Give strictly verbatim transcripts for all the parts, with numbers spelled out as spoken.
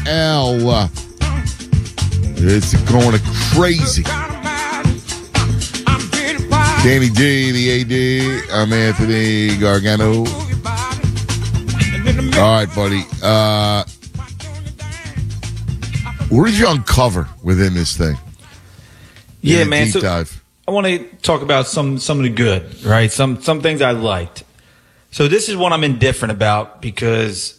L. It's going crazy. Danny D, the A D. I'm Anthony Gargano. All right, buddy. Uh, what did you uncover within this thing? Yeah, In man. Deep So dive. I want to talk about some some of the good, right? Some some things I liked. So this is what I'm indifferent about because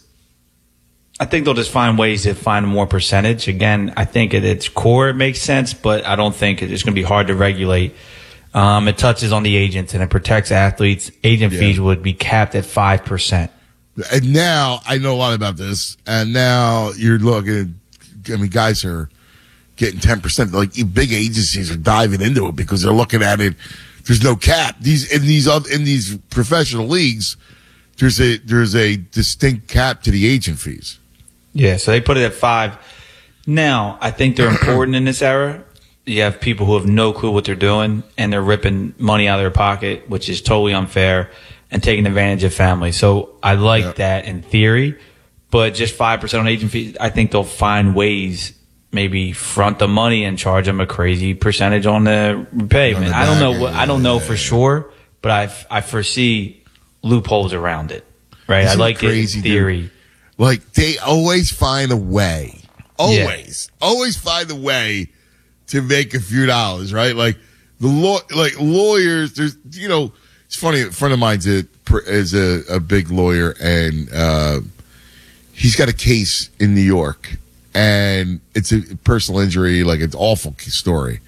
I think they'll just find ways to find more percentage. Again, I think at its core it makes sense, but I don't think it's going to be hard to regulate. Um, it touches on the agents and it protects athletes. Agent Yeah. fees would be capped at five percent. And now I know a lot about this, and now you're looking. I mean, guys are getting ten percent. Like big agencies are diving into it because they're looking at it. There's no cap. These in these other in these professional leagues, there's a there's a distinct cap to the agent fees. Yeah, so they put it at five. Now, I think they're important in this era. You have people who have no clue what they're doing, and they're ripping money out of their pocket, which is totally unfair, and taking advantage of families. So I like Yeah. that in theory, but just five percent on agent fees, I think they'll find ways, maybe front the money and charge them a crazy percentage on the repayment. On the I don't know back what, end, I don't know yeah, for yeah. sure, but I, I foresee loopholes around it, right? Isn't I like it crazy, it in theory. dude? Like they always find a way, always, always find a way to make a few dollars, right? Like the law, like lawyers. There's, you know, it's funny. A friend of mine's a, is a, a big lawyer, and uh, he's got a case in New York, and it's a personal injury, like it's an awful story.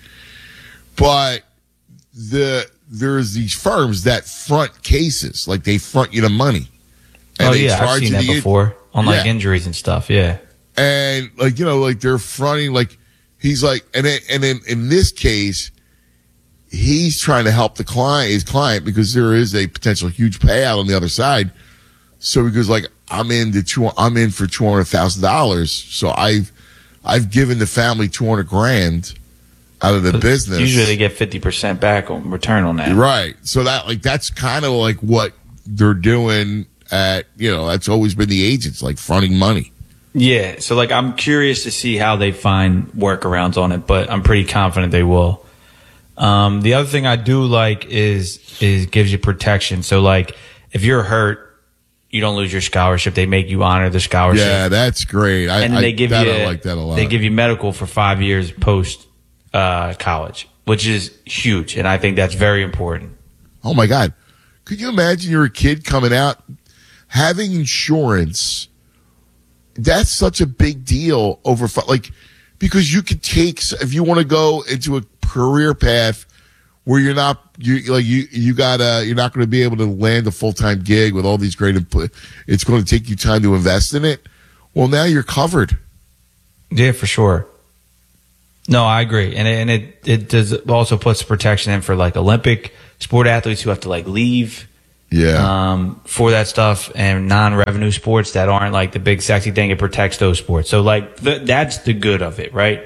But the there's these firms that front cases, like they front you the money. And Oh they yeah, I've charge seen you that the- before on like Yeah. injuries and stuff. Yeah. And like, you know, like they're fronting, like he's like, and then, and then in this case, he's trying to help the client, his client, because there is a potential huge payout on the other side. So he goes like, I'm in the two, I'm in for two hundred thousand dollars. So I've, I've given the family two hundred grand out of the business. Usually they get fifty percent back on return on that. Right. So that, like, that's kind of like what they're doing at, you know, that's always been the agents, like fronting money. Yeah. So like, I'm curious to see how they find workarounds on it, but I'm pretty confident they will. Um, the other thing I do like is, is gives you protection. So like, if you're hurt, you don't lose your scholarship. They make you honor the scholarship. Yeah, that's great. I, and I, they give that, you I like that a lot. They give you medical for five years post uh, college, which is huge, and I think that's very important. Oh my God. Could you imagine you're a kid coming out having insurance? That's such a big deal over, like, because you could take, if you want to go into a career path where you're not, you like, you, you gotta, you're not going to be able to land a full-time gig with all these great input. It's going to take you time to invest in it. Well, now you're covered. Yeah, for sure. No, I agree, and it, and it it does also puts protection in for like Olympic sport athletes who have to like leave, Yeah. um, for that stuff, and non-revenue sports that aren't like the big sexy thing. It protects those sports. So like th- that's the good of it, right?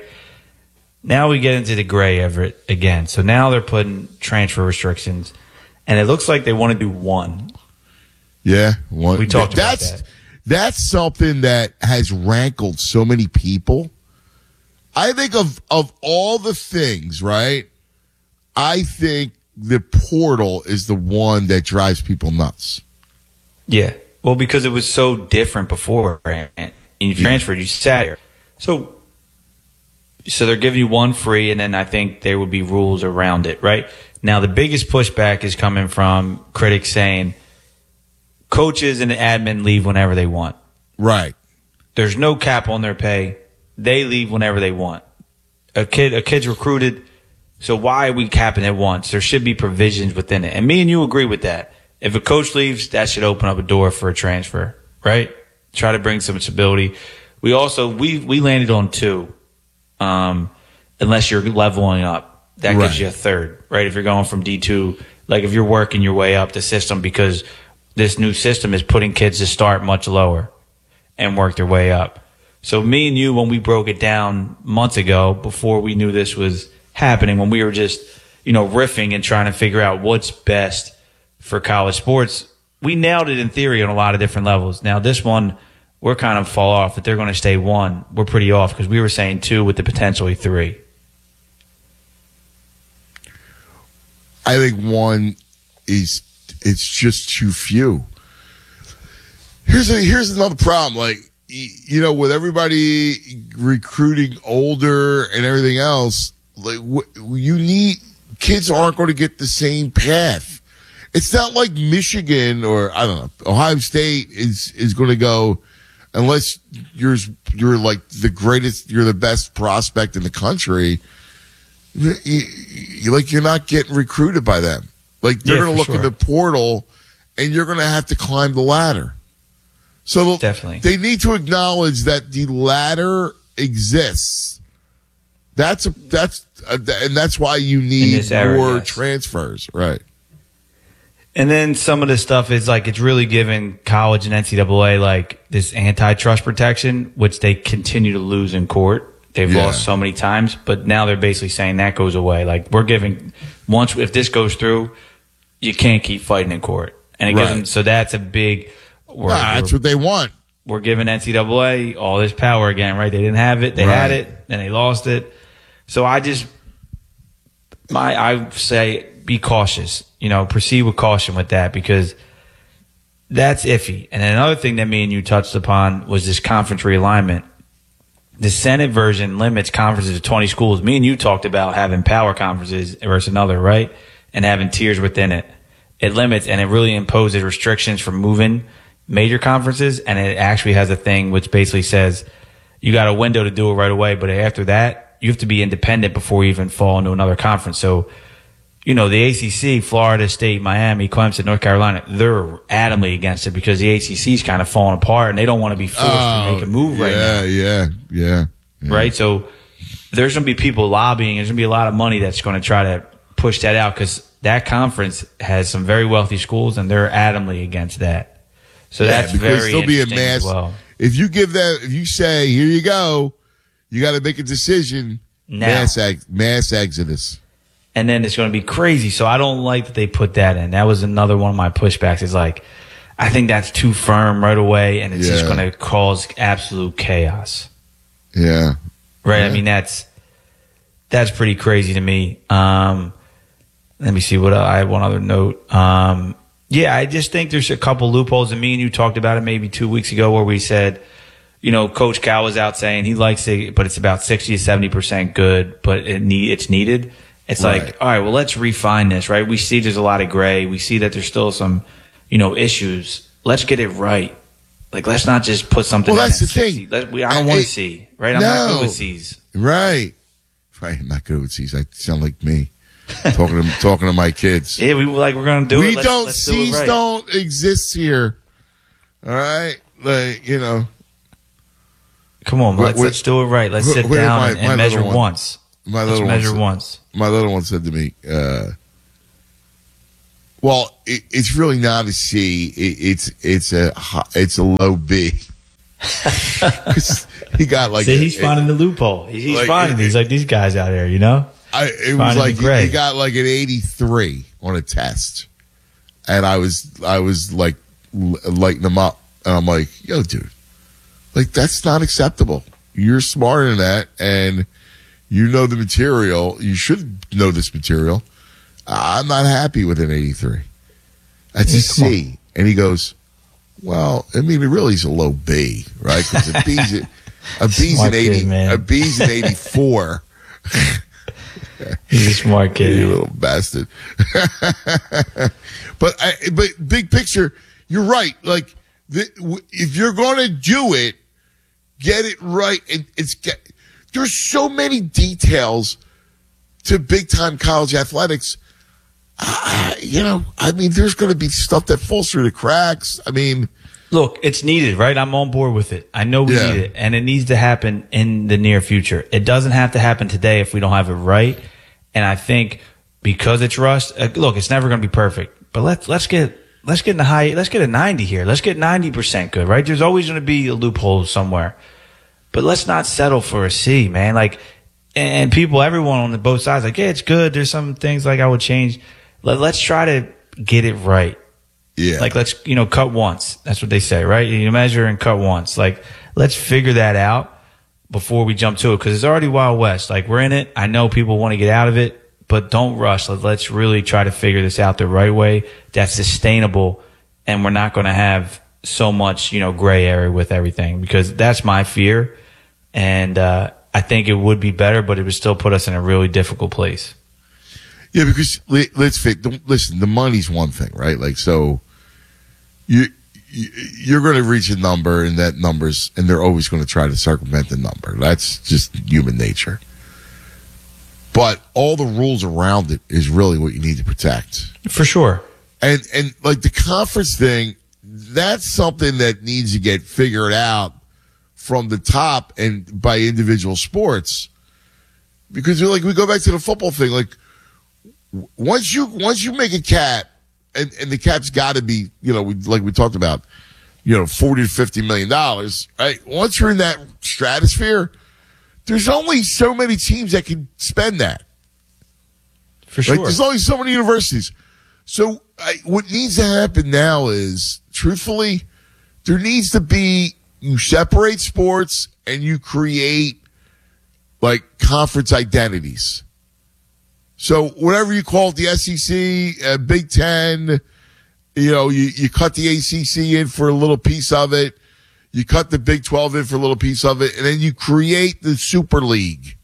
Now we get into the gray of it again. So now they're putting transfer restrictions, and it looks like they want to do one. Yeah. One, We talked about that's, that. That's something that has rankled so many people. I think of, of all the things, right? I think the portal is the one that drives people nuts. Yeah. Well, because it was so different before, and you transferred, you sat here. So, so they're giving you one free, and then I think there would be rules around it, right? Now, the biggest pushback is coming from critics saying coaches and admin leave whenever they want. Right. There's no cap on their pay. They leave whenever they want. A kid, a kid's recruited. So why are we capping it once? There should be provisions within it. And me and you agree with that. If a coach leaves, that should open up a door for a transfer, right? Try to bring some stability. We also, we, we landed on two. Um, unless you're leveling up, that Right. gives you a third, right? If you're going from D two, like if you're working your way up the system, because this new system is putting kids to start much lower and work their way up. So me and you, when we broke it down months ago, before we knew this was happening, when we were just, you know, riffing and trying to figure out what's best for college sports, we nailed it in theory on a lot of different levels. Now this one, we're kind of fall off. That they're going to stay one, we're pretty off because we were saying two with the potentially three. I think one is it's just too few. Here's a, here's another problem. Like, you know, with everybody recruiting older and everything else, like you need kids aren't going to get the same path. It's not like Michigan or I don't know Ohio State is is going to go unless you're you're like the greatest, you're the best prospect in the country. You, you, like you're not getting recruited by them. Like they're Yeah, going to look for in sure. the portal, and you're going to have to climb the ladder. So Definitely. they need to acknowledge that the ladder exists. That's a that's a, and that's why you need this era, more yes. transfers, right? And then some of the stuff is like it's really giving college and N C double A like this antitrust protection, which they continue to lose in court. They've Yeah. lost so many times, but now they're basically saying that goes away. Like we're giving once if this goes through, you can't keep fighting in court, and it gives Right. them so that's a big. We're, Nah, that's we're, what they want. we're giving N C double A all this power again, right? They didn't have it, they had Right. it, and they lost it. So I just my I say be cautious. You know, proceed with caution with that because that's iffy. And then another thing that me and you touched upon was this conference realignment. The Senate version limits conferences to twenty schools. Me and you talked about having power conferences versus another, right? And having tiers within it. It limits and it really imposes restrictions for moving major conferences. And it actually has a thing which basically says you got a window to do it right away. But after that, you have to be independent before you even fall into another conference. So, you know, the A C C, Florida State, Miami, Clemson, North Carolina, they're adamantly against it because the A C C's kind of falling apart and they don't want to be forced to make a move right yeah, now. Yeah, yeah, yeah. Right? So there's going to be people lobbying. There's going to be a lot of money that's going to try to push that out because that conference has some very wealthy schools and they're adamantly against that. So Yeah, that's because very there'll be a interesting as mass. well. If you give that, if you say, "Here you go," you got to make a decision. Now. Mass ex, mass exodus. And then it's going to be crazy. So I don't like that they put that in. That was another one of my pushbacks is like, I think that's too firm right away and it's just Yeah. going to cause absolute chaos. Yeah. Right? Yeah. I mean, that's, that's pretty crazy to me. Um, let me see what I have one other note. Um, yeah, I just think there's a couple loopholes and me and you talked about it maybe two weeks ago where we said, you know, Coach Cal was out saying he likes it, but it's about sixty to seventy percent good, but it need, it's needed. It's Right. like, all right, well, let's refine this, right? We see there's a lot of gray. We see that there's still some, you know, issues. Let's get it right. Like, let's not just put something. Well, in that's at the thing. sixty. Let, we, I don't I- want I- to see, right? I'm not No. good with C's. Right. Right. I'm not good with these. I sound like me talking to talking to my kids. Yeah, we were like, we're going to do we it. Let's, don't. let's do it C's right. don't exist here. All right. Like you know. Come on, let's, Where- let's do it right. Let's where- sit where down my- and, my and measure little one- once. My Let's little measure one. once. My little one said to me, uh, "Well, it, it's really not a C. It, it's it's a hi- it's a low B." 'Cause he got like See, a- he's a- finding the loophole. He's, he's like, finding it- these like these guys out there, you know. I, it was Finding like the gray. he got like an eighty-three on a test, and I was I was like l- lighting him up, and I'm like, "Yo, dude, like that's not acceptable. You're smarter than that, and you know the material. You should know this material. I'm not happy with an eighty-three. That's a Yeah, come C." And he goes, "Well, I mean, it really is a low B, right? Because a B's a, a B's Smart an kid, eighty, man. a B's an eighty-four." He's a smart kid. You little bastard. but I, but big picture, you're right. Like the, w- if you're going to do it, get it right. And it's get, there's so many details to big time college athletics. Uh, you know, I mean, there's going to be stuff that falls through the cracks. I mean, Look, it's needed, right? I'm on board with it. I know we Yeah. need it, and it needs to happen in the near future. It doesn't have to happen today if we don't have it right. And I think because it's rushed, uh, look, it's never going to be perfect. But let's let's get let's get in the high. Let's get a ninety here. Let's get ninety percent good, right? There's always going to be a loophole somewhere, but let's not settle for a C, man. Like, and people, everyone on the both sides, like, yeah, it's good. There's some things like I would change. Let, let's try to get it right. Yeah. Like, let's, you know, cut once. That's what they say, right? You measure and cut once. Like, let's figure that out before we jump to it, because it's already Wild West. Like, we're in it. I know people want to get out of it, but don't rush. Let's really try to figure this out the right way that's sustainable, and we're not going to have so much, you know, gray area with everything, because that's my fear. And uh, I think it would be better, but it would still put us in a really difficult place. Yeah, because let's fit. Listen, the money's one thing, right? Like, so you you're going to reach a number, and that number's, and they're always going to try to circumvent the number. That's just human nature. But all the rules around it is really what you need to protect, for sure. And and like the conference thing, that's something that needs to get figured out from the top and by individual sports, because like we go back to the football thing, like. Once you once you make a cap, and, and the cap's got to be, you know, we, like we talked about, you know, forty to fifty million dollars, right? Once you're in that stratosphere, there's only so many teams that can spend that. For sure, right? There's only so many universities. So I, what needs to happen now is, truthfully, there needs to be, you separate sports and you create like conference identities. So whatever you call it, the S E C, uh, Big Ten, you know, you, you cut the A C C in for a little piece of it. You cut the Big twelve in for a little piece of it. And then you create the Super League.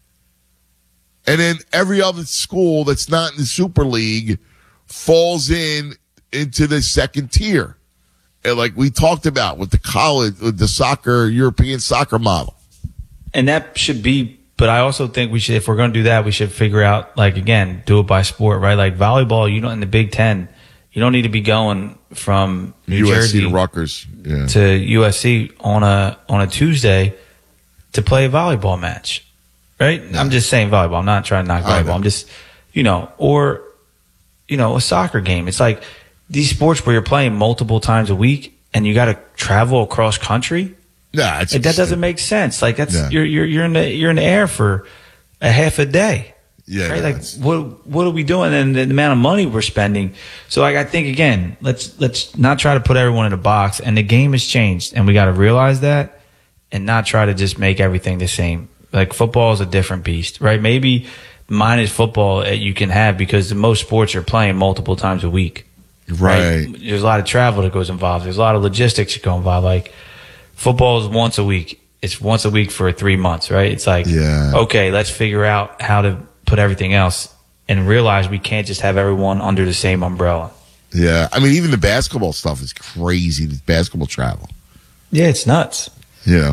And then every other school that's not in the Super League falls in into the second tier. And like we talked about with the college, with the soccer, European soccer model. And that should be. But I also think we should, if we're going to do that, we should figure out, like, again, do it by sport, right? Like volleyball, you don't, in the Big Ten, you don't need to be going from New U S C Jersey to Rutgers, yeah. to U S C on a on a Tuesday to play a volleyball match, right? Yeah. I'm just saying volleyball. I'm not trying to knock volleyball. I'm just, you know, or, you know, a soccer game. It's like these sports where you're playing multiple times a week and you got to travel across country. Nah, it's like, that doesn't make sense. Like that's yeah. you're you're you're in the you're in the air for a half a day. Yeah, right. No, like what what are we doing? And the amount of money we're spending. So like I think again, let's let's not try to put everyone in a box. And the game has changed, and we got to realize that, and not try to just make everything the same. Like football is a different beast, right? Maybe minus football you can have, because most sports are playing multiple times a week. Right. right. There's a lot of travel that goes involved. There's a lot of logistics that go involved. Like. Football is once a week. It's once a week for three months, right? It's like, yeah. okay, let's figure out how to put everything else and realize we can't just have everyone under the same umbrella. Yeah. I mean, even the basketball stuff is crazy, the basketball travel. Yeah, it's nuts. Yeah.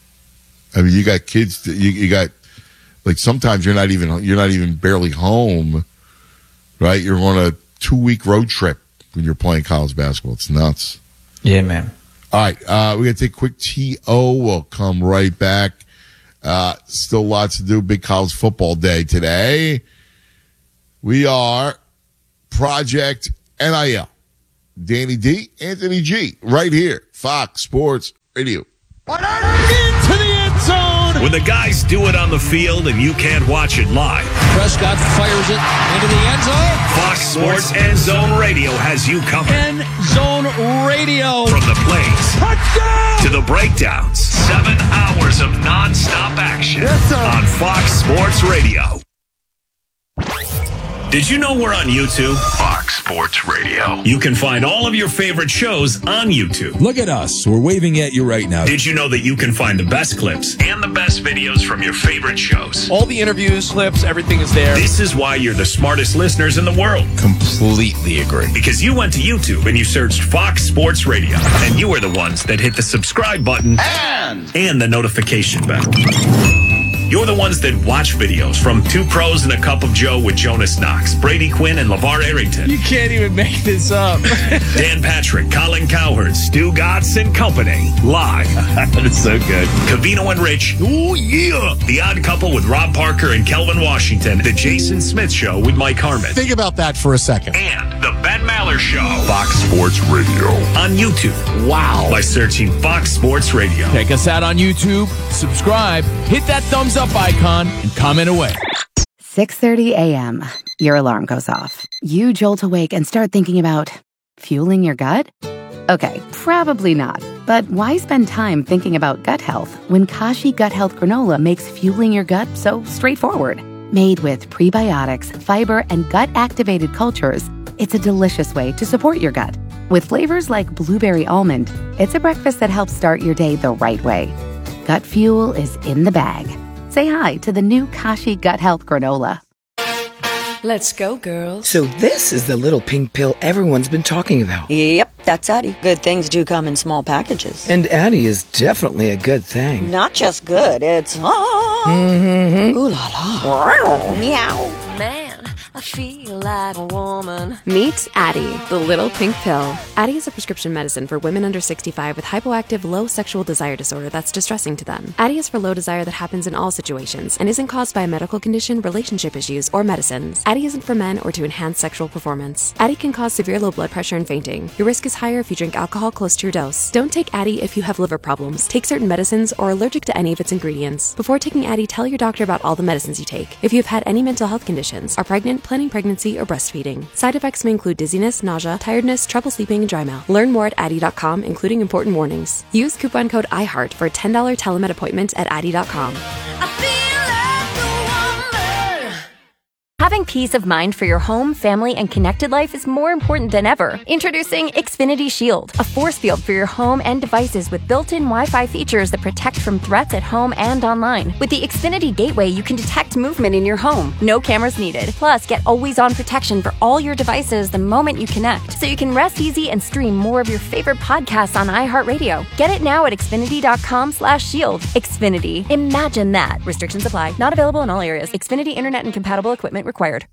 I mean, you got kids, that you, you got, like, sometimes you're not even, you're not even barely home, right? You're on a two week road trip when you're playing college basketball. It's nuts. Yeah, man. All right, uh, we're going to take a quick T O. We'll come right back. Uh, still lots to do. Big college football day today. We are Project N I L. Danny D, Anthony G, right here. Fox Sports Radio. Into the end zone. When the guys do it on the field and you can't watch it live. Prescott fires it into the end zone. Fox Sports End Zone Radio has you covered. End Zone Radio. From the plays Touchdown! to the breakdowns. Seven hours of nonstop action yes, on Fox Sports Radio. Did you know we're on YouTube? Fox Sports Radio. You can find all of your favorite shows on YouTube. Look at us. We're waving at you right now. Did you know that you can find the best clips and the best videos from your favorite shows? All the interviews, clips, everything is there. This is why you're the smartest listeners in the world. Completely agree. Because you went to YouTube and you searched Fox Sports Radio. And you are the ones that hit the subscribe button And, and the notification bell. You're the ones that watch videos from Two Pros and a Cup of Joe with Jonas Knox, Brady Quinn, and LeVar Arrington. You can't even make this up. Dan Patrick, Colin Cowherd, Stu Gotts and Company. Live. That's so good. Cavino and Rich. Oh, yeah. The Odd Couple with Rob Parker and Kelvin Washington. The Jason Smith Show with Mike Harmon. Think about that for a second. And The Ben Maller Show. Fox Sports Radio. On YouTube. Wow. By searching Fox Sports Radio. Check us out on YouTube. Subscribe. Hit that thumbs up icon and comment away. six thirty a.m. Your alarm goes off. You jolt awake and start thinking about Fueling your gut? Okay, probably not. But why spend time thinking about gut health when Kashi Gut Health Granola makes fueling your gut so straightforward? Made with prebiotics, fiber, and gut-activated cultures, it's a delicious way to support your gut. With flavors like blueberry almond, it's a breakfast that helps start your day the right way. Gut fuel is in the bag. Say hi to the new Kashi Gut Health Granola. Let's go, girls. So this is the little pink pill everyone's been talking about. Yep, that's Addie. Good things do come in small packages. And Addie is definitely a good thing. Not just good, it's... Ah. Mm-hmm. Ooh la la. Meow. Man, I feel like a woman. Meet Addie, the little pink pill. Addie is a prescription medicine for women under sixty-five with hypoactive low sexual desire disorder that's distressing to them. Addie is for low desire that happens in all situations and isn't caused by a medical condition, relationship issues, or medicines. Addie isn't for men or to enhance sexual performance. Addie can cause severe low blood pressure and fainting. Your risk is higher if you drink alcohol close to your dose. Don't take Addie if you have liver problems, take certain medicines, or are allergic to any of its ingredients. Before taking Addie, tell your doctor about all the medicines you take. If you have had any mental health conditions, are pregnant, planning pregnancy, or breastfeeding. Side effects may include dizziness, nausea, tiredness, trouble sleeping, and dry mouth. Learn more at Addie dot com, including important warnings. Use coupon code iHeart for a ten dollars telemed appointment at Addie dot com. Having peace of mind for your home, family, and connected life is more important than ever. Introducing Xfinity Shield, a force field for your home and devices with built-in Wi-Fi features that protect from threats at home and online. With the Xfinity Gateway, you can detect movement in your home. No cameras needed. Plus, get always-on protection for all your devices the moment you connect, so you can rest easy and stream more of your favorite podcasts on iHeartRadio. Get it now at Xfinity dot com slash shield. Xfinity. Imagine that. Restrictions apply. Not available in all areas. Xfinity Internet and compatible equipment required.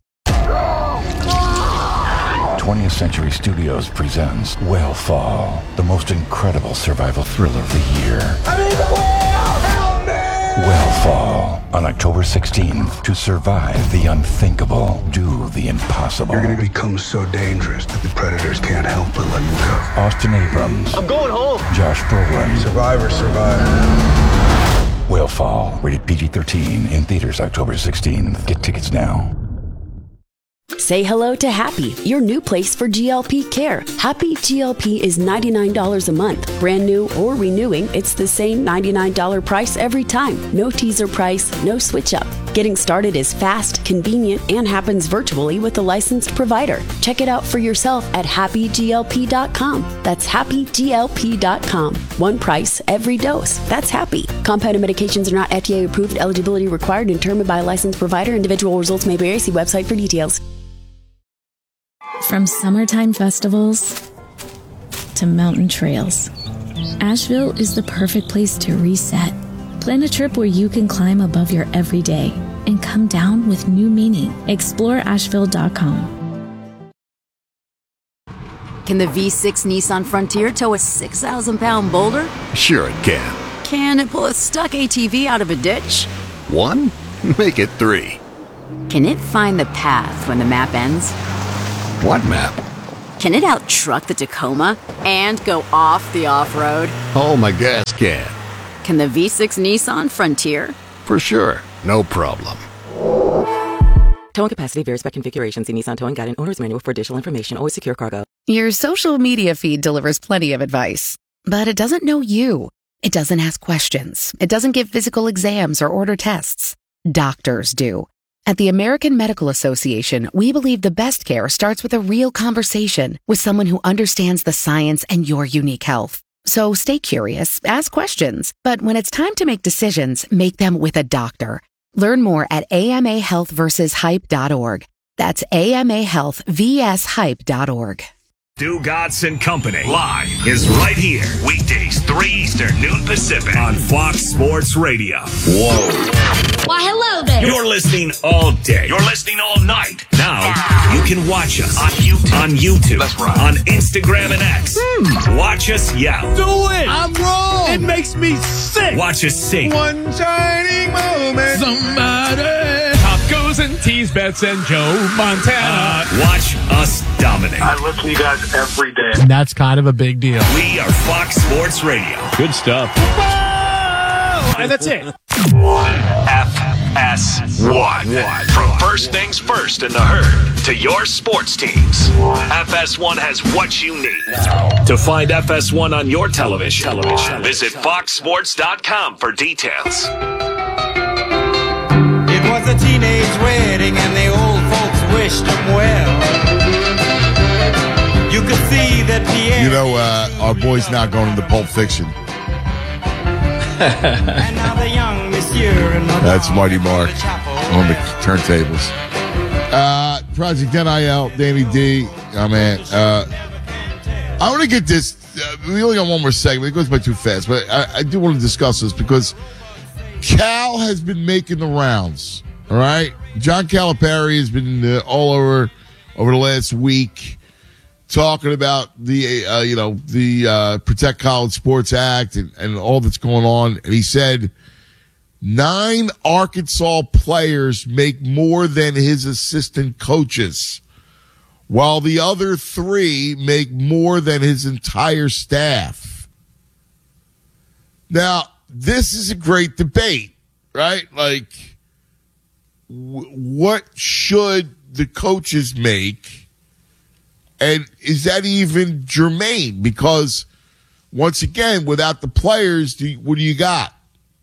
twentieth Century Studios presents Whale-Fall, the most incredible survival thriller of the year. I mean, the whale! Help me! Whale-Fall, on October sixteenth. To survive the unthinkable, do the impossible. You're gonna become so dangerous that the predators can't help but let you go. Austin Abrams. I'm going home. Josh Brolin. Survivor, survivor. Whale-Fall, rated P G thirteen, in theaters October sixteenth. Get tickets now. Say hello to Happy, your new place for G L P care. Happy G L P is ninety-nine dollars a month. Brand new or renewing, it's the same ninety-nine dollars price every time. No teaser price, no switch up. Getting started is fast, convenient, and happens virtually with a licensed provider. Check it out for yourself at happy G L P dot com. That's happy G L P dot com. One price, every dose. That's Happy. Compounded medications are not F D A approved. Eligibility required and determined by a licensed provider. Individual results may vary. See website for details. From summertime festivals to mountain trails, Asheville is the perfect place to reset. Plan a trip where you can climb above your everyday and come down with new meaning. Explore Asheville dot com. Can the V six Nissan Frontier tow a six thousand pound boulder? Sure it can. Can it pull a stuck A T V out of a ditch? One? Make it three. Can it find the path when the map ends? What map? Can it out-truck the Tacoma and go off the off-road? Oh, my gas can. Can the V six Nissan Frontier? For sure. No problem. Towing capacity varies by configuration. See Nissan Towing Guide and Owner's Manual for additional information. Always secure cargo. Your social media feed delivers plenty of advice, but it doesn't know you. It doesn't ask questions. It doesn't give physical exams or order tests. Doctors do. At the American Medical Association, we believe the best care starts with a real conversation with someone who understands the science and your unique health. So stay curious, ask questions, but when it's time to make decisions, make them with a doctor. Learn more at A M A health versus hype dot org. That's A M A health versus hype dot org. Stu Godson Company live is right here. Weekdays, three Eastern, noon Pacific on Fox Sports Radio. Whoa. Why, hello there. You're listening all day. You're listening all night. Now you can watch us on YouTube. On YouTube. That's right. On Instagram and X. Hmm. Watch us yell. Do it. I'm wrong. It makes me sick. Watch us sing. One shining moment. Somebody. Tacos and tease bets and Joe Montana. Uh, watch us dominate. I listen to you guys every day. That's kind of a big deal. We are Fox Sports Radio. Good stuff. And that's it. F S one. From first things first in the herd to your sports teams, F S one has what you need. To find F S one on your television, television. visit fox sports dot com for details. It was a teenage wedding and the old folks wished him well. You could see that Pierre... You know, uh, our boy's now going into Pulp Fiction. And now the young monsieur and That's Marty Mark on the turntables. Uh, Project N I L, Danny D. Oh, man. Uh, I want to get this. Uh, we only got one more segment. It goes by too fast. But I, I do want to discuss this because Cal has been making the rounds. All right? John Calipari has been uh, all over over the last week talking about the, uh, you know, the uh, Protect College Sports Act and, and all that's going on. And he said nine Arkansas players make more than his assistant coaches, while the other three make more than his entire staff. Now, this is a great debate, right? Like, w- what should the coaches make? And is that even germane? Because, once again, without the players, do you, what do you got?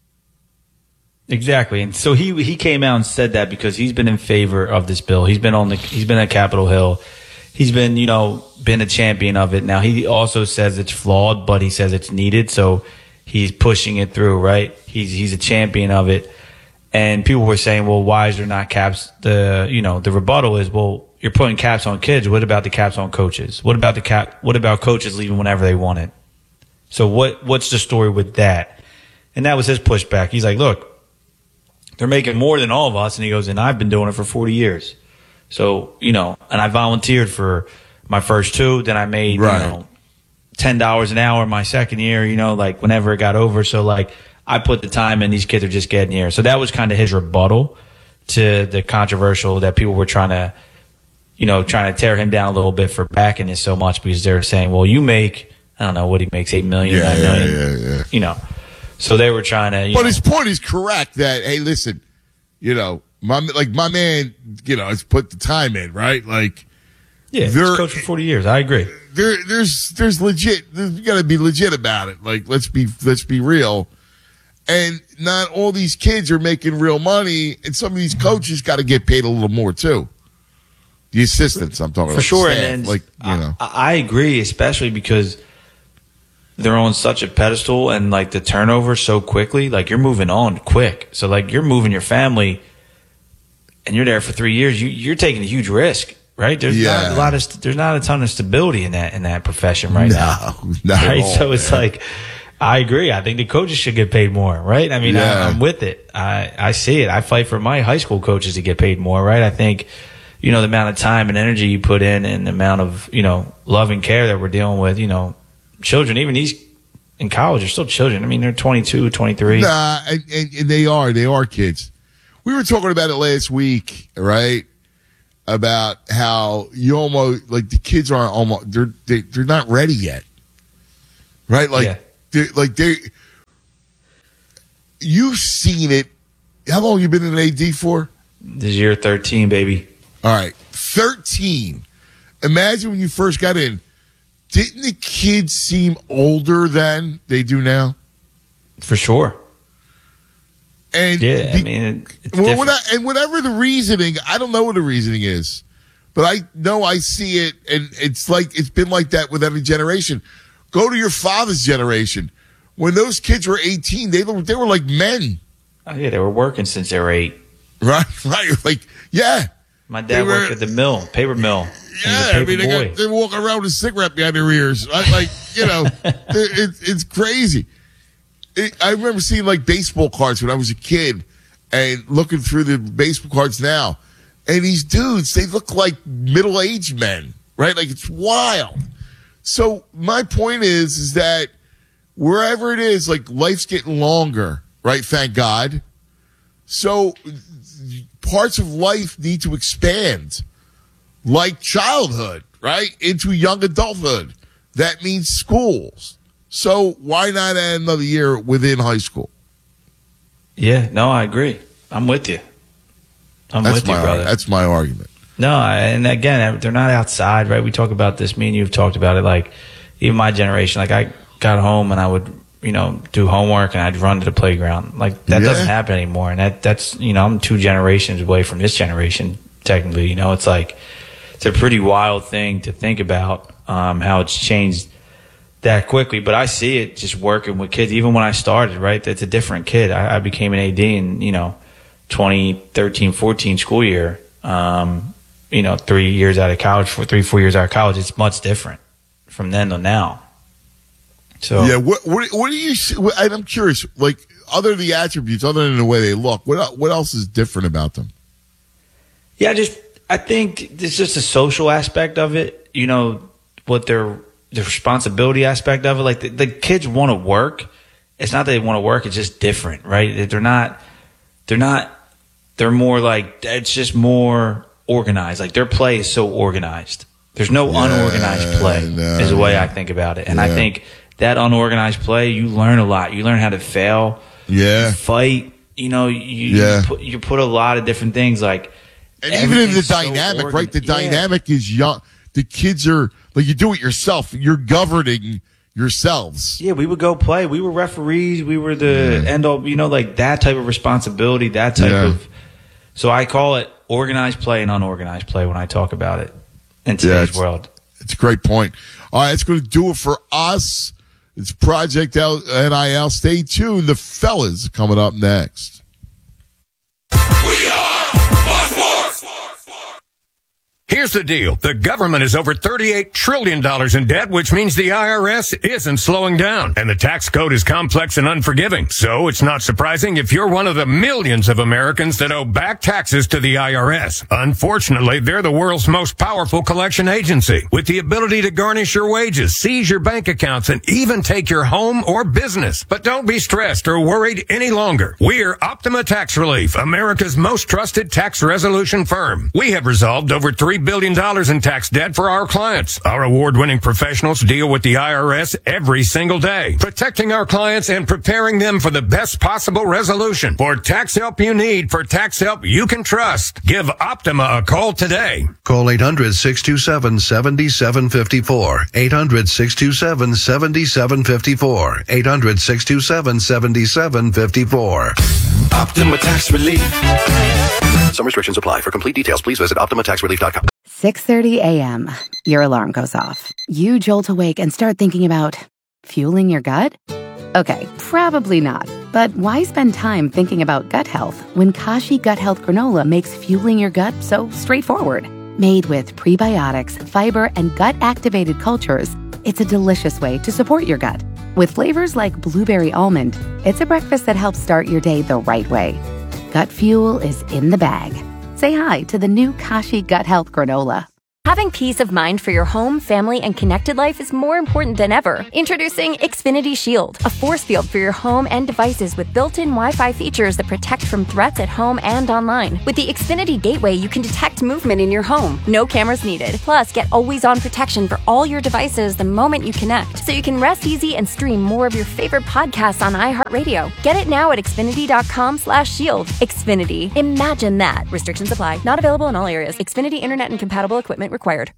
Exactly. And so he he came out and said that because he's been in favor of this bill. He's been on the he's been at Capitol Hill. He's been, you know, been a champion of it. Now, he also says it's flawed, but he says it's needed. So he's pushing it through, right? He's he's a champion of it. And people were saying, well, why is there not caps? The, you know, the rebuttal is, well, you're putting caps on kids. What about the caps on coaches? What about the cap? What about coaches leaving whenever they wanted? So what, what's the story with that? And that was his pushback. He's like, look, they're making more than all of us. And he goes, and I've been doing it for forty years. So, you know, and I volunteered for my first two. Then I made, right. you know, ten dollars an hour my second year, you know, like whenever it got over. So like I put the time in, these kids are just getting here. So that was kind of his rebuttal to the controversial that people were trying to, you know, trying to tear him down a little bit for backing this so much, because they're saying, well, you make, I don't know what he makes, eight million, yeah, nine yeah, million, yeah, yeah. you know. So they were trying to, you But know, his point is correct that, hey, listen, you know, my, like my man, you know, has put the time in, right? Like, yeah, he's coached for forty years. I agree. There, there's, there's legit, there's, you gotta be legit about it. Like, let's be, let's be real. And not all these kids are making real money, and some of these coaches got to get paid a little more too. The assistants, I'm talking for about. sure. Staff, and like, you know, I, I agree, especially because they're on such a pedestal, and like the turnover so quickly. Like, you're moving on quick, so like you're moving your family, and you're there for three years. You, you're taking a huge risk, right? There's Yeah. not a lot of, there's not a ton of stability in that in that profession right No, now. not at right? all, So it's man. like, I agree. I think the coaches should get paid more, right? I mean, Yeah. I, I'm with it. I, I see it. I fight for my high school coaches to get paid more, right? I think, you know, the amount of time and energy you put in, and the amount of, you know, love and care that we're dealing with, you know, children, even these in college are still children. I mean, they're twenty-two, twenty-three. Nah, and, and, and they are, they are kids. We were talking about it last week, right? About how you almost, like, the kids aren't almost, they're, they, they're not ready yet. Right? Like, Yeah. they're, like they, you've seen it. How long you been in A D for? This year thirteen, baby. All right. thirteen. Imagine when you first got in. Didn't the kids seem older than they do now? For sure. And Yeah, I be- mean, it's well, different. what I- and whatever the reasoning, I don't know what the reasoning is, but I know I see it, and it's like it's been like that with every generation. Go to your father's generation. When those kids were eighteen, they were, they were like men. Oh, yeah, they were working since they were eight. Right, right. Like, yeah. My dad They were- worked at the mill, paper mill. He was a Yeah, I paper mean, they, boy. got, they walk around with a cigarette behind their ears. I, like, you know, it, it, it's crazy. It, I remember seeing, like, baseball cards when I was a kid and looking through the baseball cards now. And these dudes, they look like middle-aged men, right? Like, it's wild. So my point is, is that wherever it is, like, life's getting longer, right? Thank God. So parts of life need to expand, like childhood, right? Into young adulthood. That means schools. So why not add another year within high school? Yeah, no, I agree. I'm with you. I'm that's with you, my, brother. That's my argument. No, and again, they're not outside, right? We talk about this. Me and you have talked about it. Like, even my generation, like I got home and I would, you know, do homework and I'd run to the playground. Like, that Yeah. doesn't happen anymore. And that that's, you know, I'm two generations away from this generation, technically. You know, it's like, it's a pretty wild thing to think about, um, how it's changed that quickly. But I see it just working with kids. Even when I started, right, it's a different kid. I, I became an A D in, you know, twenty thirteen fourteen school year. Um, you know, three years out of college, four, three, four years out of college. It's much different from then to now. So yeah, what what, what do you? What, I'm curious. Like, other than the attributes, other than the way they look, what what else is different about them? Yeah, just I think it's just a social aspect of it. You know, what their the responsibility aspect of it. Like the, the kids want to work. It's not that they want to work. It's just different, right? They're not. They're not. They're more like it's just more organized. Like their play is so organized. There's no yeah, unorganized play. No, is the way yeah. I think about it, and yeah. I think that unorganized play, you learn a lot. You learn how to fail. Yeah. You fight. You know, you yeah. you, put, you put a lot of different things like. And even in the dynamic, so right? The yeah. dynamic is young. The kids are like you do it yourself. You're governing yourselves. Yeah, we would go play. We were referees. We were the yeah. end all. You know, like that type of responsibility. That type yeah. of. So I call it organized play and unorganized play when I talk about it in today's yeah, it's, world. It's a great point. All right, it's going to do it for us. It's Project N I L. Stay tuned. The fellas coming up next. We are Baltimore. Here's the deal. The government is over thirty-eight trillion dollars in debt, which means the I R S isn't slowing down. And the tax code is complex and unforgiving. So it's not surprising if you're one of the millions of Americans that owe back taxes to the I R S. Unfortunately, they're the world's most powerful collection agency with the ability to garnish your wages, seize your bank accounts, and even take your home or business. But don't be stressed or worried any longer. We're Optima Tax Relief, America's most trusted tax resolution firm. We have resolved over three billion dollars in tax debt for our clients. Our award-winning professionals deal with the I R S every single day, protecting our clients and preparing them for the best possible resolution. For tax help you need, for tax help you can trust, give Optima a call today. Call eight hundred, six two seven, seven seven five four. eight hundred, six two seven, seven seven five four. eight hundred, six two seven, seven seven five four. Optima Tax Relief. Some restrictions apply. For complete details, please visit optima tax relief dot com. six thirty a.m. Your alarm goes off. You jolt awake and start thinking about fueling your gut? Okay, probably not. But why spend time thinking about gut health when Kashi Gut Health Granola makes fueling your gut so straightforward? Made with prebiotics, fiber, and gut-activated cultures, it's a delicious way to support your gut. With flavors like blueberry almond, it's a breakfast that helps start your day the right way. Gut fuel is in the bag. Say hi to the new Kashi Gut Health Granola. Having peace of mind for your home, family, and connected life is more important than ever. Introducing Xfinity Shield, a force field for your home and devices with built-in Wi-Fi features that protect from threats at home and online. With the Xfinity Gateway, you can detect movement in your home. No cameras needed. Plus, get always-on protection for all your devices the moment you connect, so you can rest easy and stream more of your favorite podcasts on iHeartRadio. Get it now at Xfinity.com slash shield. Xfinity. Imagine that. Restrictions apply. Not available in all areas. Xfinity Internet and compatible equipment required.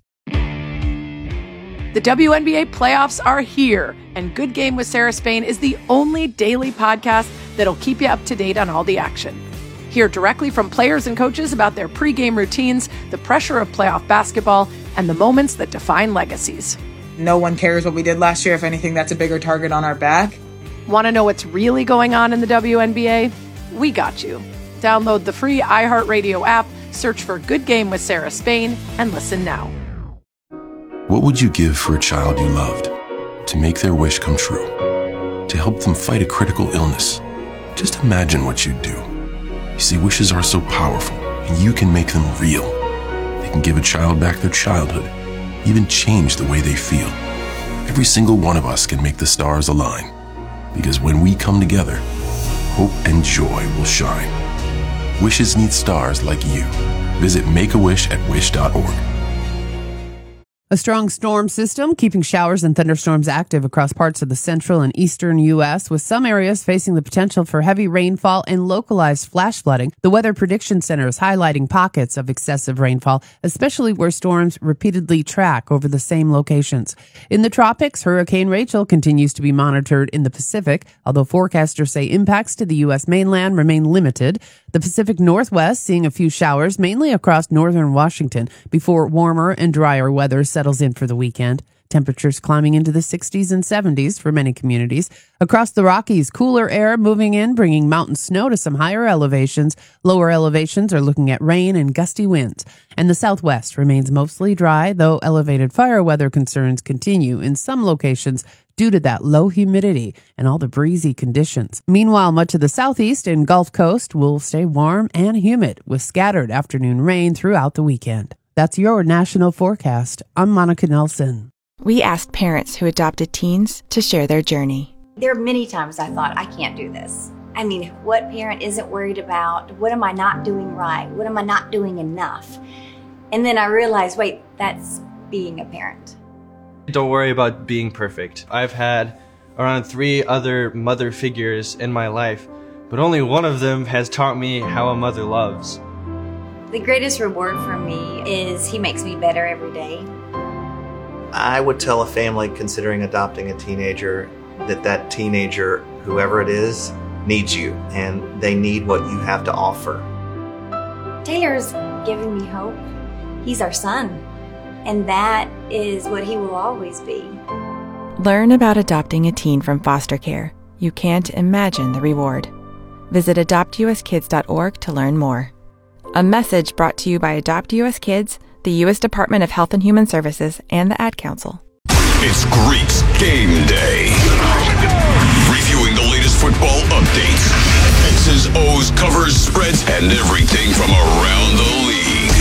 The W N B A playoffs are here, and Good Game with Sarah Spain is the only daily podcast that'll keep you up to date on all the action. Hear directly from players and coaches about their pregame routines, the pressure of playoff basketball, and the moments that define legacies. No one cares what we did last year. If anything, that's a bigger target on our back. Want to know what's really going on in the W N B A? We got you. Download the free iHeartRadio app, search for Good Game with Sarah Spain, and listen now. What would you give for a child you loved? To make their wish come true? To help them fight a critical illness? Just imagine what you'd do. You see, wishes are so powerful, and you can make them real. They can give a child back their childhood, even change the way they feel. Every single one of us can make the stars align. Because when we come together, hope and joy will shine. Wishes need stars like you. Visit Make A Wish at wish dot org. A strong storm system keeping showers and thunderstorms active across parts of the central and eastern U S, with some areas facing the potential for heavy rainfall and localized flash flooding. The Weather Prediction Center is highlighting pockets of excessive rainfall, especially where storms repeatedly track over the same locations. In the tropics, Hurricane Rachel continues to be monitored in the Pacific, although forecasters say impacts to the U S mainland remain limited. The Pacific Northwest seeing a few showers, mainly across northern Washington, before warmer and drier weather settles in for the weekend. Temperatures climbing into the sixties and seventies for many communities. Across the Rockies, cooler air moving in, bringing mountain snow to some higher elevations. Lower elevations are looking at rain and gusty winds. And the Southwest remains mostly dry, though elevated fire weather concerns continue in some locations due to that low humidity and all the breezy conditions. Meanwhile, much of the Southeast and Gulf Coast will stay warm and humid with scattered afternoon rain throughout the weekend. That's your national forecast. I'm Monica Nelson. We asked parents who adopted teens to share their journey. There are many times I thought, I can't do this. I mean, what parent isn't worried about, what am I not doing right? What am I not doing enough? And then I realized, wait, that's being a parent. Don't worry about being perfect. I've had around three other mother figures in my life, but only one of them has taught me how a mother loves. The greatest reward for me is he makes me better every day. I would tell a family considering adopting a teenager that that teenager, whoever it is, needs you, and they need what you have to offer. Taylor's giving me hope. He's our son, and that is what he will always be. Learn about adopting a teen from foster care. You can't imagine the reward. Visit adopt u s kids dot org to learn more. A message brought to you by Adopt U S Kids, the U S Department of Health and Human Services, and the Ad Council. It's Greeks Game Day. Reviewing the latest football updates, X's, O's, covers, spreads, and everything from around the league.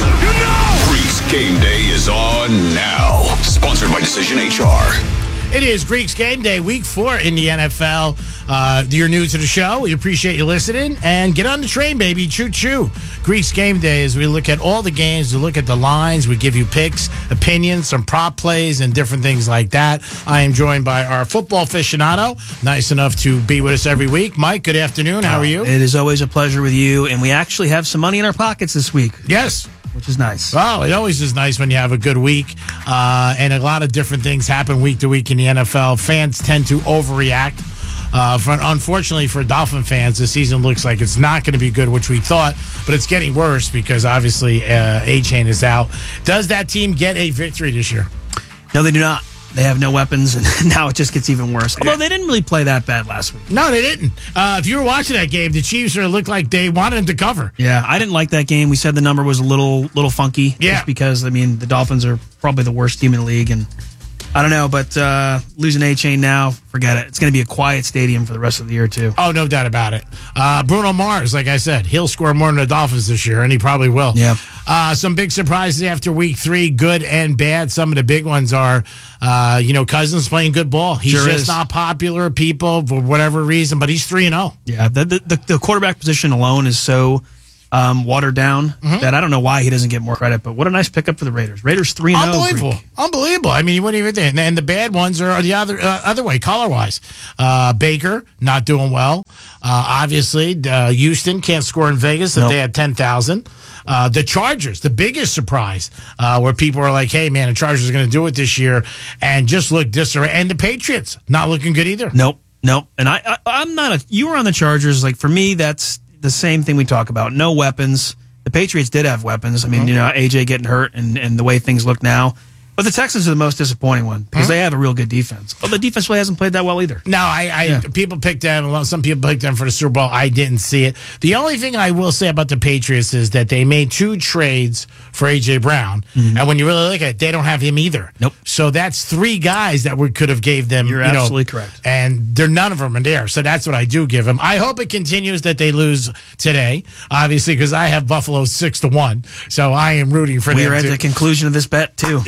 Greeks Game Day is on now. Sponsored by Decision H R. It is Greeks Game Day, week four in the N F L. Uh, you're new to the show. We appreciate you listening. And get on the train, baby. Choo-choo. Greeks Game Day is we look at all the games, we look at the lines, we give you picks, opinions, some prop plays, and different things like that. I am joined by our football aficionado, nice enough to be with us every week. Mike, good afternoon. How are you? It is always a pleasure with you. And we actually have some money in our pockets this week. Yes. Which is nice. Oh, it always is nice when you have a good week. Uh, and a lot of different things happen week to week in the N F L. Fans tend to overreact. Uh, for, unfortunately for Dolphin fans, the season looks like it's not going to be good, which we thought, but it's getting worse because obviously uh, A-Chain is out. Does that team get a victory this year? No, they do not. They have no weapons, and now it just gets even worse. Although they didn't really play that bad last week. No, they didn't. Uh, if you were watching that game, the Chiefs sort of looked like they wanted them to cover. Yeah, I didn't like that game. We said the number was a little little funky. Yeah. Just because, I mean, the Dolphins are probably the worst team in the league, and I don't know, but uh, losing A-Chain now, forget it. It's going to be a quiet stadium for the rest of the year, too. Oh, no doubt about it. Uh, Bruno Mars, like I said, he'll score more than the Dolphins this year, and he probably will. Yeah. Uh, some big surprises after week three, good and bad. Some of the big ones are, uh, you know, Cousins playing good ball. He's Sure just is. not popular, people, for whatever reason, but he's three and oh. Yeah, the, the, the quarterback position alone is so um, watered down mm-hmm. that I don't know why he doesn't get more credit, but what a nice pickup for the Raiders. Raiders three and oh. Unbelievable. Unbelievable. I mean, you wouldn't even think. And the bad ones are the other uh, other way, color-wise. Uh, Baker, not doing well. Uh, obviously, uh, Houston can't score in Vegas if Nope. they had ten thousand. Uh, the Chargers, the biggest surprise, uh, where people are like, hey, man, the Chargers are going to do it this year, and just look disarray. And the Patriots, not looking good either. Nope, nope. And I, I, I'm not a. You were on the Chargers. Like for me, that's the same thing we talk about. No weapons. The Patriots did have weapons. I mean, mm-hmm. you know, A J getting hurt and, and the way things look now. But the Texans are the most disappointing one because mm-hmm. they have a real good defense. Well, the defense really hasn't played that well either. No, I, I yeah. people picked them. Some people picked them for the Super Bowl. I didn't see it. The only thing I will say about the Patriots is that they made two trades for A J Brown, mm-hmm. and when you really look at it, they don't have him either. Nope. So that's three guys that we could have gave them. You're you know, absolutely correct. And they're none of them are there. So that's what I do give them. I hope it continues that they lose today, obviously, because I have Buffalo six to one. So I am rooting for we them. We're at to, the conclusion of this bet too. Yeah, that's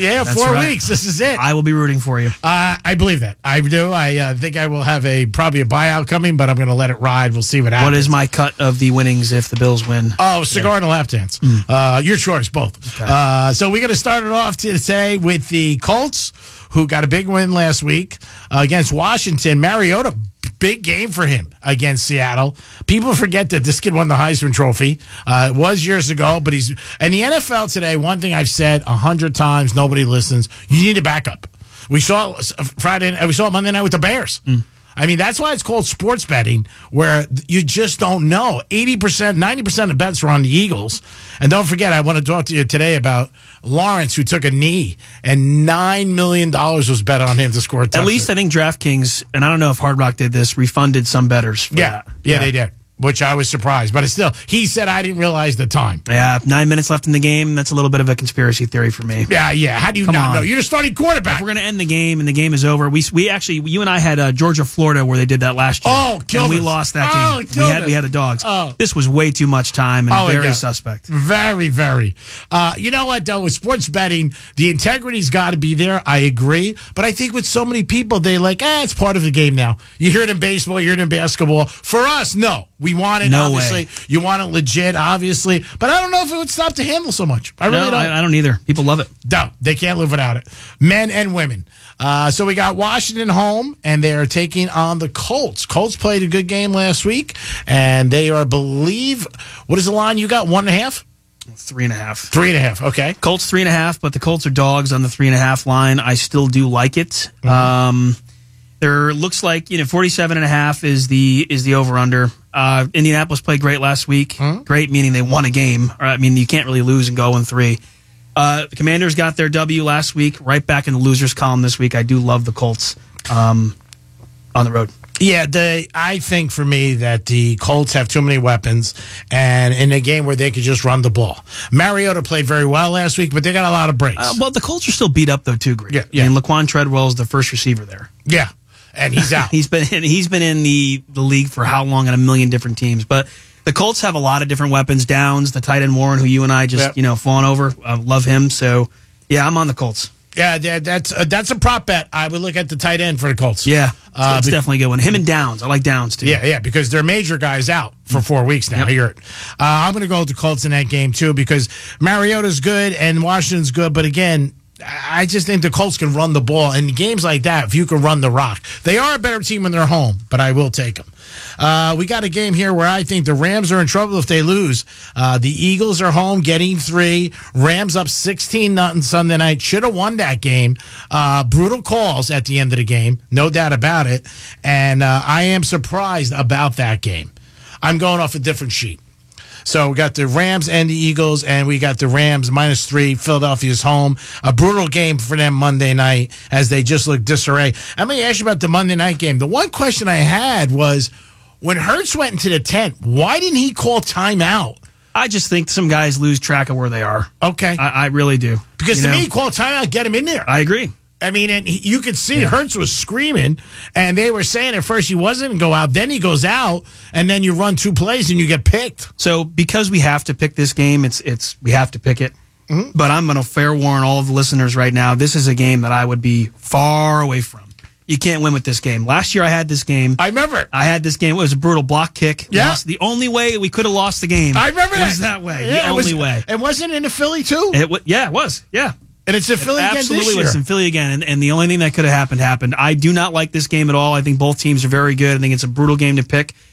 Four right. weeks. This is it. I will be rooting for you. Uh, I believe that. I do. I uh, think I will have a probably a buyout coming, but I'm going to let it ride. We'll see what happens. What is my cut of the winnings if the Bills win? Oh, cigar and a lap dance. Mm. Uh, your choice, both. Okay. Uh, so we're going to start it off today with the Colts, who got a big win last week uh, against Washington. Mariota, big game for him against Seattle. People forget that this kid won the Heisman Trophy. Uh, it was years ago, but he's in the N F L today. One thing I've said a hundred times, nobody listens. You need a backup. We saw it Friday. We saw it Monday night with the Bears. Mm. I mean, that's why it's called sports betting, where you just don't know. eighty percent, ninety percent of bets are on the Eagles. And don't forget, I want to talk to you today about Lawrence, who took a knee, and nine million dollars was bet on him to score a touchdown. At least I think DraftKings, and I don't know if Hard Rock did this, refunded some bettors for yeah. that. Yeah, yeah, they did. Which I was surprised, but it's still, he said I didn't realize the time. Yeah, nine minutes left in the game. That's a little bit of a conspiracy theory for me. Yeah, yeah. How do you Come not on. know? You're the starting quarterback. If we're going to end the game and the game is over, we we actually, you and I had uh, Georgia, Florida, where they did that last year. Oh, killed and we us. lost that Oh, game. killed We had us. we had the dogs. Oh. This was way too much time and Oh, very yeah. suspect. Very, very. Uh, you know what, though? With sports betting, the integrity's got to be there. I agree. But I think with so many people, they like, eh, it's part of the game now. You hear it in baseball, you hear it in basketball. For us, no. We want it, No obviously. way. You want it legit, obviously. But I don't know if it would stop the handle so much. I really no, don't. I, I don't either. People love it. No, they can't live without it. Men and women. Uh, so we got Washington home, and they are taking on the Colts. Colts played a good game last week, and they are, I believe, what is the line you got? One and a half? Three and a half. Three and a half, okay. Colts three and a half, but the Colts are dogs on the three and a half line. I still do like it. Mm-hmm. Um, there looks like, you know, forty-seven and a half is the is the over under. Uh, Indianapolis played great last week. Mm-hmm. Great meaning they won a game. Or, I mean, you can't really lose and go in three. Uh, the Commanders got their W last week, right back in the losers column this week. I do love the Colts um, on the road. Yeah, the I think for me that the Colts have too many weapons, and in a game where they could just run the ball. Mariota played very well last week, but they got a lot of breaks. Uh, well, the Colts are still beat up though too, Greg. Yeah, yeah. I mean, Laquan Treadwell is the first receiver there. Yeah, and he's out. he's been in, he's been in the, the league for how long on a million different teams, but the Colts have a lot of different weapons. Downs, the tight end Warren, who you and I just Yep. you know fawn over, uh, love him. So yeah, I'm on the Colts. Yeah, that, that's uh, that's a prop bet. I would look at the tight end for the Colts. Yeah, Uh, it's be- definitely a good one. Him and Downs, I like Downs too. Yeah, yeah, because their major guy's out for four weeks now. Yep. You're, uh, I'm going to go with the Colts in that game too because Mariota's good and Washington's good, but again, I just think the Colts can run the ball in games like that. If you can run the rock, they are a better team when they're home, but I will take them. Uh, we got a game here where I think the Rams are in trouble if they lose. Uh, the Eagles are home getting three. Rams up sixteen nothing Sunday night. Should have won that game. Uh, brutal calls at the end of the game. No doubt about it. And uh, I am surprised about that game. I'm going off a different sheet. So we got the Rams and the Eagles, and we got the Rams minus three. Philadelphia's home. A brutal game for them Monday night as they just look disarray. I'm going to ask you about the Monday night game. The one question I had was when Hurts went into the tent, why didn't he call timeout? I just think some guys lose track of where they are. Okay. I, I really do. Because You to know? me, call timeout, get him in there. I agree. I mean, and he, you could see Yeah. Hurts was screaming, and they were saying at first he wasn't going to go out. Then he goes out, and then you run two plays, and you get picked. So because we have to pick this game, it's it's we have to pick it. Mm-hmm. But I'm going to fair warn all of the listeners right now. This is a game that I would be far away from. You can't win with this game. Last year I had this game. I remember it. I had this game. It was a brutal block kick. Yeah. Lost. The only way we could have lost the game. I remember that. was that way. Yeah, the it only was, way. And wasn't it in Philly, too? It w- yeah, it was. Yeah. And it's in Philly It again absolutely this year. was in Philly again. And, and the only thing that could have happened happened. I do not like this game at all. I think both teams are very good. I think it's a brutal game to pick.